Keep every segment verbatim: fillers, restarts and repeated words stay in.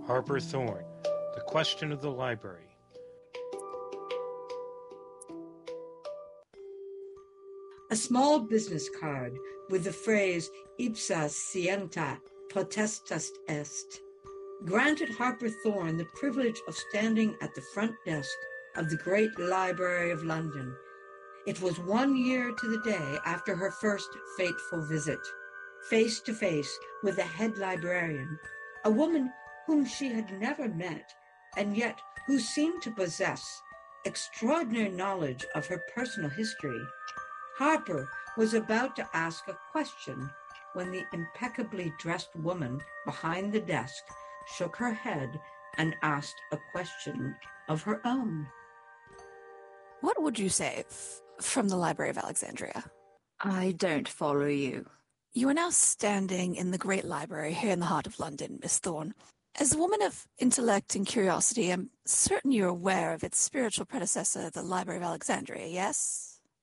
Harper Thorne, The Question of the Library. A small business card with the phrase "Ipsa scientia potestas est" granted Harper Thorne the privilege of standing at the front desk of the Great Library of London. It was one year to the day after her first fateful visit, face to face with the head librarian, a woman whom she had never met, and yet who seemed to possess extraordinary knowledge of her personal history. Harper was about to ask a question when the impeccably dressed woman behind the desk shook her head and asked a question of her own. What would you save from the Library of Alexandria? I don't follow you. You are now standing in the Great Library here in the heart of London, Miss Thorne. As a woman of intellect and curiosity, I'm certain you're aware of its spiritual predecessor, the Library of Alexandria, yes?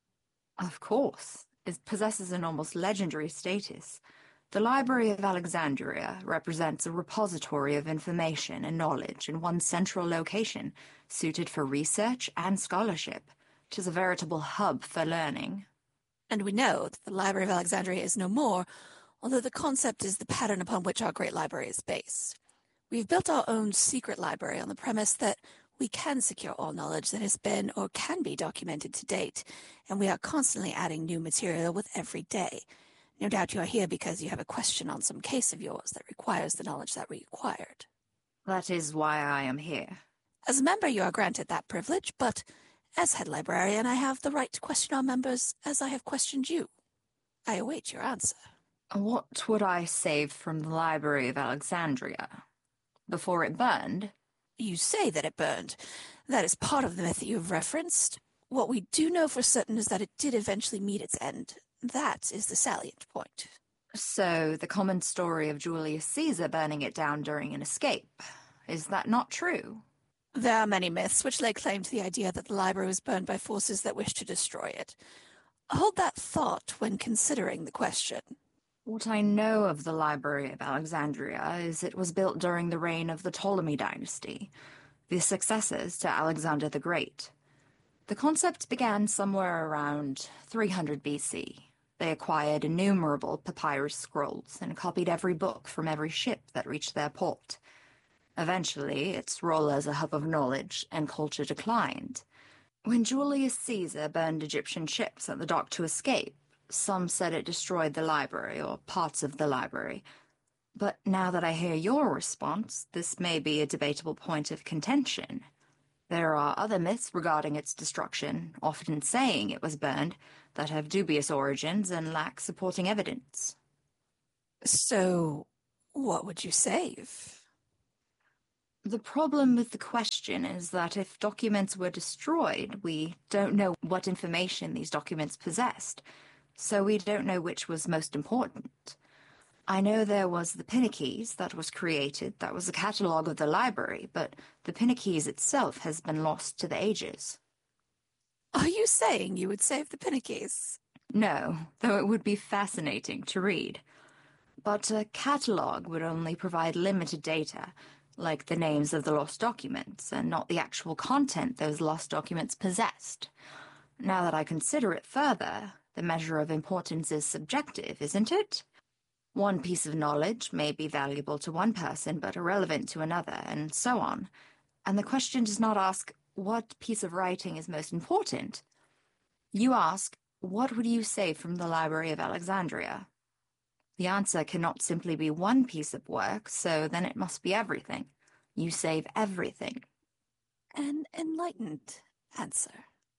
Of course. It possesses an almost legendary status. The Library of Alexandria represents a repository of information and knowledge in one central location, suited for research and scholarship. It is a veritable hub for learning. And we know that the Library of Alexandria is no more, although the concept is the pattern upon which our great library is based. We've built our own secret library on the premise that we can secure all knowledge that has been or can be documented to date, and we are constantly adding new material with every day. No doubt you are here because you have a question on some case of yours that requires the knowledge that we acquired. That is why I am here. As a member, you are granted that privilege, but as head librarian, I have the right to question our members as I have questioned you. I await your answer. What would I save from the Library of Alexandria? Before it burned? You say that it burned. That is part of the myth that you have referenced. What we do know for certain is that it did eventually meet its end. That is the salient point. So, the common story of Julius Caesar burning it down during an escape. Is that not true? There are many myths which lay claim to the idea that the library was burned by forces that wished to destroy it. Hold that thought when considering the question. What I know of the Library of Alexandria is it was built during the reign of the Ptolemy dynasty, the successors to Alexander the Great. The concept began somewhere around three hundred B C. They acquired innumerable papyrus scrolls and copied every book from every ship that reached their port. Eventually, its role as a hub of knowledge and culture declined. When Julius Caesar burned Egyptian ships at the dock to escape, some said it destroyed the library, or parts of the library. But now that I hear your response, this may be a debatable point of contention. There are other myths regarding its destruction, often saying it was burned, that have dubious origins and lack supporting evidence. So, what would you save? The problem with the question is that if documents were destroyed, we don't know what information these documents possessed. So we don't know which was most important. I know there was the Pinnakeys that was created, that was a catalogue of the library, but the Pinnakeys itself has been lost to the ages. Are you saying you would save the Pinnakeys? No, though it would be fascinating to read. But a catalogue would only provide limited data, like the names of the lost documents, and not the actual content those lost documents possessed. Now that I consider it further, the measure of importance is subjective, isn't it? One piece of knowledge may be valuable to one person but irrelevant to another, and so on. And the question does not ask, what piece of writing is most important? You ask, what would you save from the Library of Alexandria? The answer cannot simply be one piece of work, so then it must be everything. You save everything. An enlightened answer.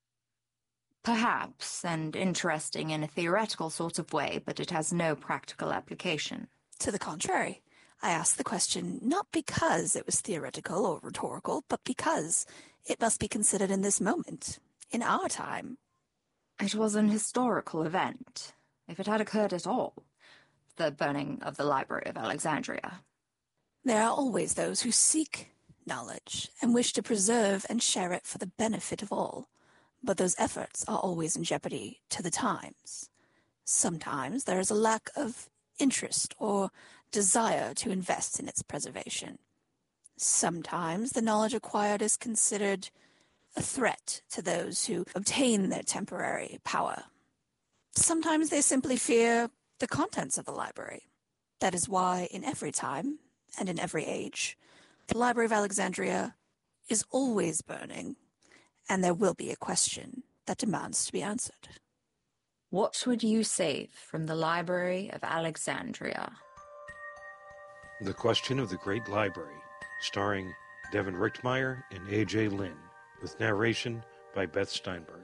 Perhaps, and interesting in a theoretical sort of way, but it has no practical application. To the contrary, I asked the question not because it was theoretical or rhetorical, but because it must be considered in this moment, in our time. It was an historical event, if it had occurred at all, the burning of the Library of Alexandria. There are always those who seek knowledge and wish to preserve and share it for the benefit of all. But those efforts are always in jeopardy to the times. Sometimes there is a lack of interest or desire to invest in its preservation. Sometimes the knowledge acquired is considered a threat to those who obtain their temporary power. Sometimes they simply fear the contents of the library. That is why, in every time and in every age, the Library of Alexandria is always burning, and there will be a question that demands to be answered. What would you save from the Library of Alexandria? The Question of the Great Library, starring Devin Richtmeyer and A J Lynn, with narration by Beth Steinberg.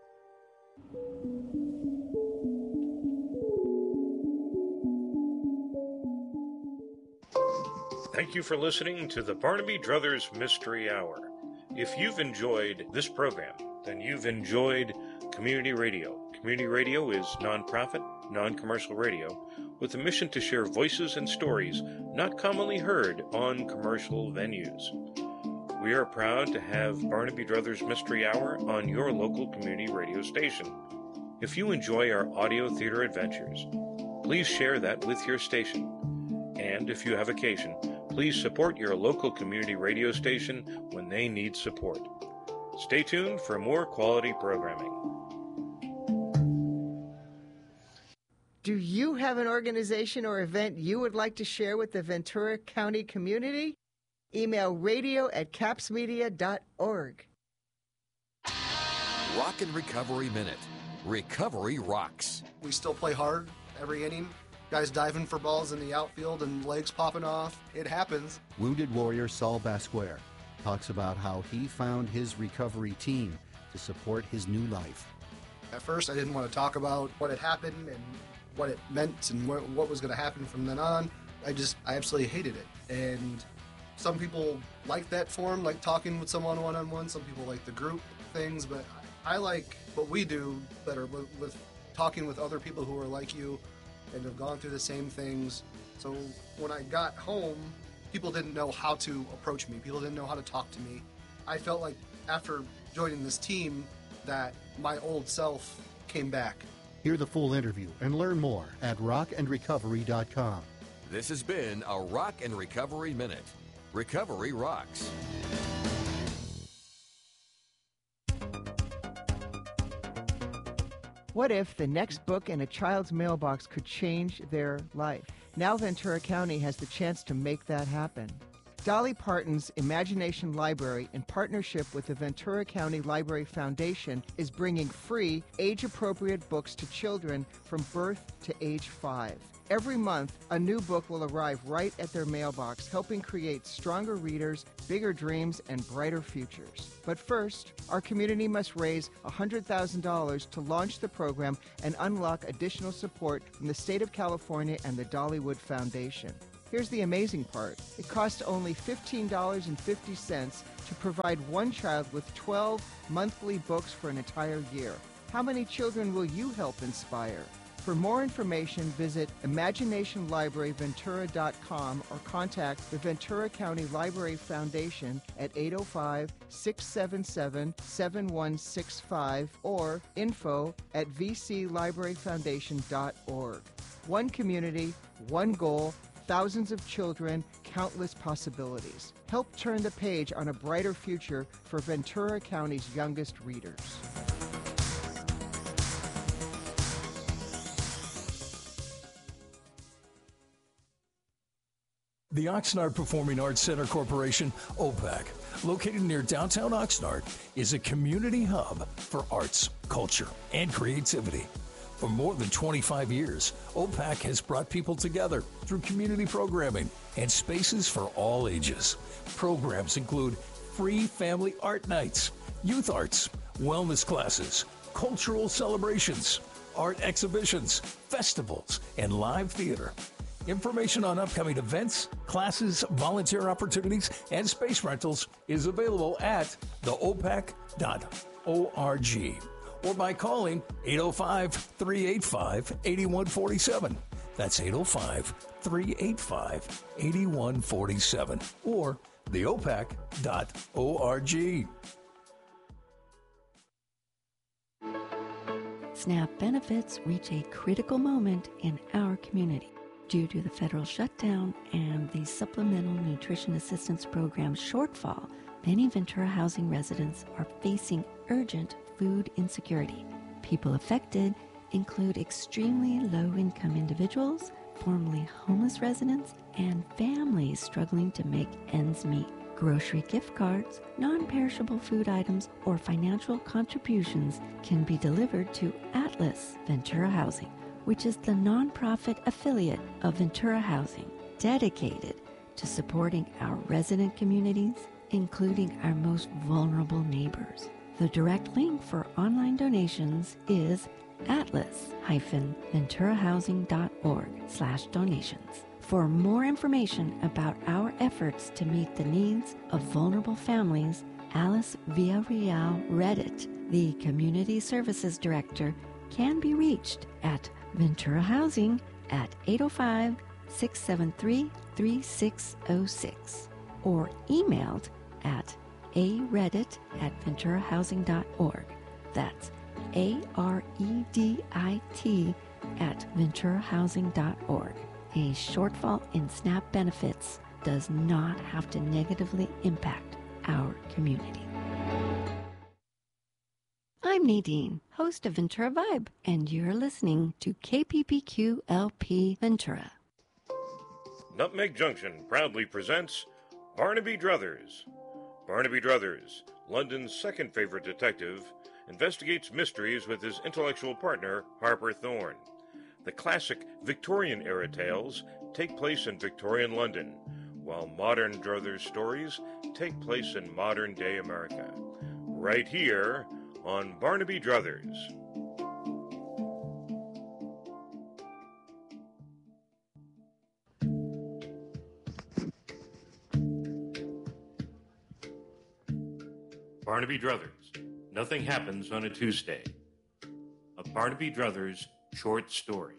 Thank you for listening to the Barnaby Druthers Mystery Hour. If you've enjoyed this program, then you've enjoyed community radio. Community radio is nonprofit, non-commercial radio with a mission to share voices and stories not commonly heard on commercial venues. We are proud to have Barnaby Druthers Mystery Hour on your local community radio station. If you enjoy our audio theater adventures, please share that with your station. And if you have occasion, please support your local community radio station when they need support. Stay tuned for more quality programming. Do you have an organization or event you would like to share with the Ventura County community? Email radio at capsmedia dot org. Rock and Recovery Minute. Recovery rocks. We still play hard every inning. Guys diving for balls in the outfield and legs popping off. It happens. Wounded warrior Saul Basquare talks about how he found his recovery team to support his new life. At first, I didn't want to talk about what had happened and what it meant and what, what was going to happen from then on. I just, I absolutely hated it. And some people like that form, like talking with someone one-on-one. Some people like the group things, but I like what we do better with, with talking with other people who are like you and have gone through the same things. So when I got home, people didn't know how to approach me. People didn't know how to talk to me. I felt like after joining this team that my old self came back. Hear the full interview and learn more at rock and recovery dot com. This has been a Rock and Recovery Minute. Recovery rocks. What if the next book in a child's mailbox could change their life? Now Ventura County has the chance to make that happen. Dolly Parton's Imagination Library, in partnership with the Ventura County Library Foundation, is bringing free, age-appropriate books to children from birth to age five. Every month, a new book will arrive right at their mailbox, helping create stronger readers, bigger dreams, and brighter futures. But first, our community must raise one hundred thousand dollars to launch the program and unlock additional support from the state of California and the Dollywood Foundation. Here's the amazing part. It costs only fifteen dollars and fifty cents to provide one child with twelve monthly books for an entire year. How many children will you help inspire? For more information, visit imagination library ventura dot com or contact the Ventura County Library Foundation at eight oh five, six seven seven, seven one six five or info at v c library foundation dot org. One community, one goal, thousands of children, countless possibilities. Help turn the page on a brighter future for Ventura County's youngest readers. The Oxnard Performing Arts Center Corporation, O PAC, located near downtown Oxnard, is a community hub for arts, culture, and creativity. For more than twenty-five years, O PAC has brought people together through community programming and spaces for all ages. Programs include free family art nights, youth arts, wellness classes, cultural celebrations, art exhibitions, festivals, and live theater. Information on upcoming events, classes, volunteer opportunities, and space rentals is available at the o pac dot org or by calling eight oh five, three eight five, eight one four seven. That's eight oh five, three eight five, eight one four seven or the o pac dot org. SNAP benefits reach a critical moment in our community. Due to the federal shutdown and the Supplemental Nutrition Assistance Program shortfall, many Ventura housing residents are facing urgent food insecurity. People affected include extremely low-income individuals, formerly homeless residents, and families struggling to make ends meet. Grocery gift cards, non-perishable food items, or financial contributions can be delivered to Atlas Ventura Housing, which is the nonprofit affiliate of Ventura Housing, dedicated to supporting our resident communities, including our most vulnerable neighbors. The direct link for online donations is atlas-venturahousing.org slash donations. For more information about our efforts to meet the needs of vulnerable families, Alice Villarreal Reddit, the Community Services Director, can be reached at Ventura Housing at eight oh five, six seven three, three six oh six or emailed at areddit at venturahousing dot org. That's A R E D I T at venturahousing dot org. A shortfall in SNAP benefits does not have to negatively impact our community. I'm Nadine, host of Ventura Vibe, and you're listening to K P P Q L P Ventura. Nutmeg Junction proudly presents Barnaby Druthers. Barnaby Druthers, London's second favorite detective, investigates mysteries with his intellectual partner, Harper Thorne. The classic Victorian-era tales take place in Victorian London, while modern Druthers stories take place in modern-day America. Right here on Barnaby Druthers. Barnaby Druthers, Nothing Happens on a Tuesday. A Barnaby Druthers short story.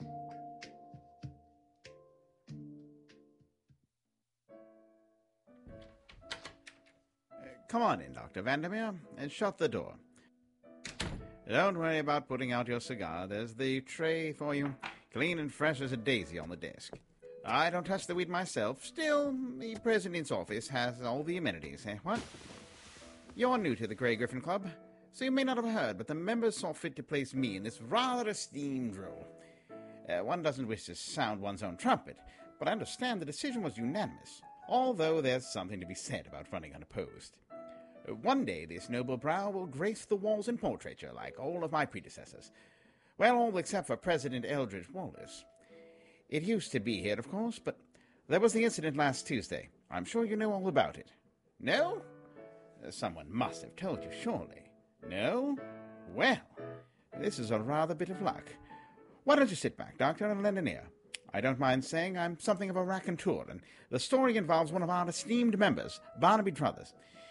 Come on in, Doctor Vandermeer, and shut the door. Don't worry about putting out your cigar. There's the tray for you, clean and fresh as a daisy on the desk. I don't touch the weed myself. Still, the President's office has all the amenities, eh? What? You're new to the Grey Griffin Club, so you may not have heard, but the members saw fit to place me in this rather esteemed role. Uh, one doesn't wish to sound one's own trumpet, but I understand the decision was unanimous, although there's something to be said about running unopposed. Uh, one day this noble brow will grace the walls in portraiture like all of my predecessors. Well, all except for President Eldridge Wallace. It used to be here, of course, but there was the incident last Tuesday. I'm sure you know all about it. No? Uh, someone must have told you, surely. No? Well, this is a rather bit of luck. Why don't you sit back, Doctor, and lend an ear? I don't mind saying I'm something of a raconteur, and the story involves one of our esteemed members, Barnaby Druthers.